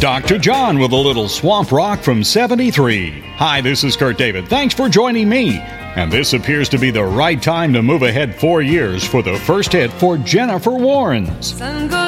Dr. John with a little swamp rock from 73. Hi, this is Kurt David. Thanks for joining me. And this appears to be the right time to move ahead 4 years for the first hit for Jennifer Warnes.